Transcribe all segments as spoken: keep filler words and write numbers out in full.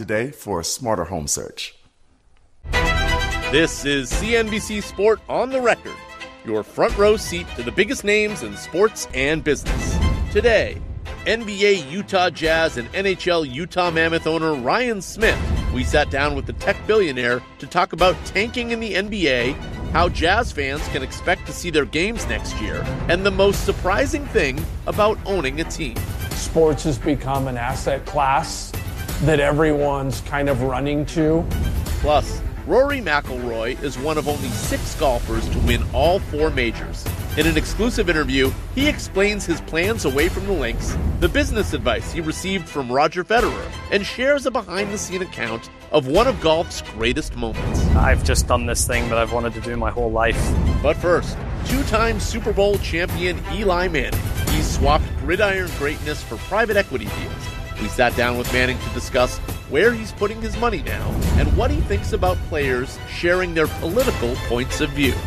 today for a smarter home search. This is C N B C Sport on the Record, your front row seat to the biggest names in sports and business. Today, N B A Utah Jazz and N H L Utah Mammoth owner Ryan Smith. We sat down with the tech billionaire to talk about tanking in the N B A, how Jazz fans can expect to see their games next year, and the most surprising thing about owning a team. Sports has become an asset class that everyone's kind of running to. Plus, Rory McIlroy is one of only six golfers to win all four majors. In an exclusive interview, he explains his plans away from the links, the business advice he received from Roger Federer, and shares a behind-the-scene account of one of golf's greatest moments. I've just done this thing that I've wanted to do my whole life. But first, two-time Super Bowl champion Eli Manning. He's swapped gridiron greatness for private equity deals. We sat down with Manning to discuss where he's putting his money now and what he thinks about players sharing their political points of view.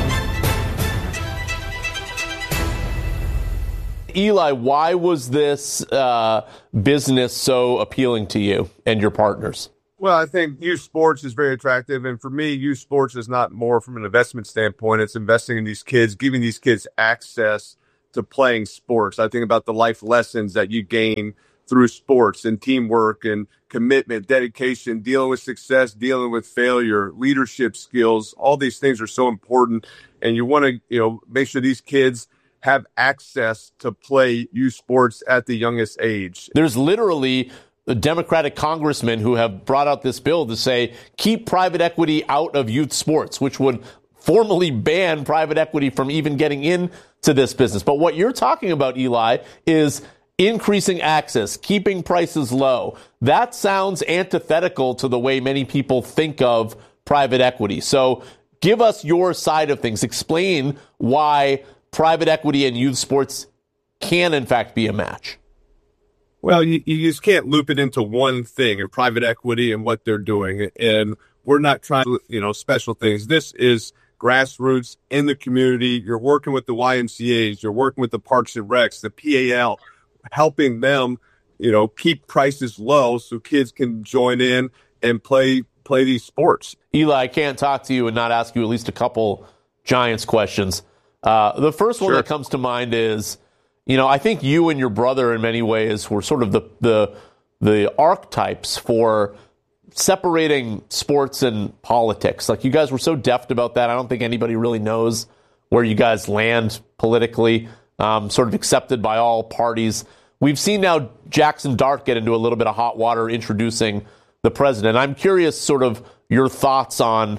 Eli, why was this uh, business so appealing to you and your partners? Well, I think youth sports is very attractive. And for me, youth sports is not more from an investment standpoint. It's investing in these kids, giving these kids access to playing sports. I think about the life lessons that you gain through sports and teamwork and commitment, dedication, dealing with success, dealing with failure, leadership skills. All these things are so important. And you want to, you know, make sure these kids have access to play youth sports at the youngest age. There's literally the Democratic congressmen who have brought out this bill to say, keep private equity out of youth sports, which would formally ban private equity from even getting into this business. But what you're talking about, Eli, is increasing access, keeping prices low. That sounds antithetical to the way many people think of private equity. So give us your side of things. Explain why private equity and youth sports can, in fact, be a match. Well, you, you just can't loop it into one thing, and private equity and what they're doing. And we're not trying to, you know, special things. This is grassroots in the community. You're working with the Y M C As. You're working with the Parks and Recs, the P A L, helping them, you know, keep prices low so kids can join in and play play these sports. Eli, I can't talk to you and not ask you at least a couple Giants questions. Uh, the first one Sure. that comes to mind is, you know, I think you and your brother in many ways were sort of the the, the archetypes for separating sports and politics. Like, you guys were so deft about that. I don't think anybody really knows where you guys land politically, um, sort of accepted by all parties. We've seen now Jackson Dart get into a little bit of hot water introducing the president. I'm curious sort of your thoughts on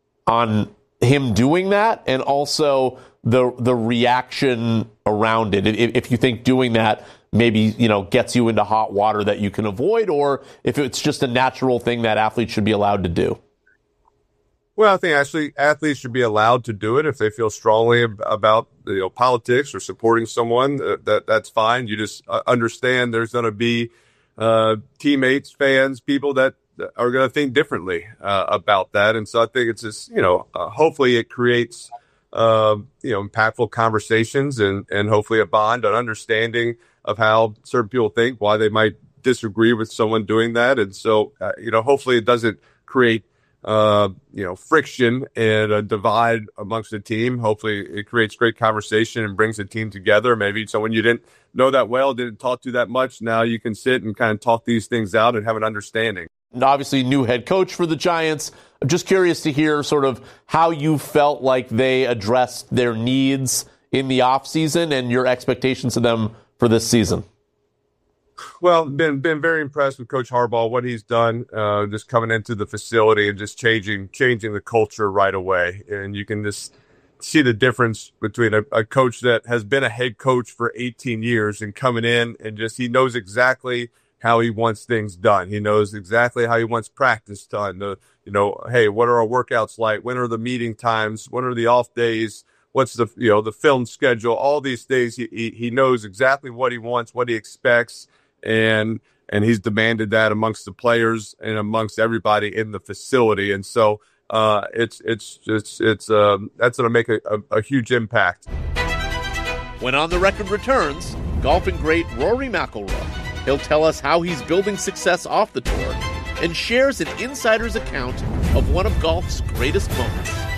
on him doing that, and also the the reaction around it. If, if you think doing that maybe, you know, gets you into hot water that you can avoid, or if it's just a natural thing that athletes should be allowed to do. Well, I think actually athletes should be allowed to do it if they feel strongly ab- about, you know, politics or supporting someone. Uh, that that's fine. You just uh, understand there's going to be uh, teammates, fans, people that are going to think differently uh, about that. And so I think it's just, you know, uh, hopefully it creates, uh, you know, impactful conversations and, and hopefully a bond, an understanding of how certain people think, why they might disagree with someone doing that. And so, uh, you know, hopefully it doesn't create, uh, you know, friction and a divide amongst the team. Hopefully it creates great conversation and brings the team together. Maybe someone you didn't know that well, didn't talk to that much. Now you can sit and kind of talk these things out and have an understanding. And obviously, new head coach for the Giants. I'm just curious to hear sort of how you felt like they addressed their needs in the offseason and your expectations of them for this season. Well, been been very impressed with Coach Harbaugh, what he's done, uh, just coming into the facility and just changing changing the culture right away. And you can just see the difference between a, a coach that has been a head coach for eighteen years and coming in and just he knows exactly how he wants things done. He knows exactly how he wants practice done. The, you know, hey, what are our workouts like? When are the meeting times? When are the off days? What's the, you know, the film schedule? All these things. He, he, he knows exactly what he wants, what he expects. And, and he's demanded that amongst the players and amongst everybody in the facility. And so, uh, it's, it's just, it's, um, that's going to make a, a, a huge impact. When On the Record returns, golfing great Rory McIlroy. He'll tell us how he's building success off the tour and shares an insider's account of one of golf's greatest moments.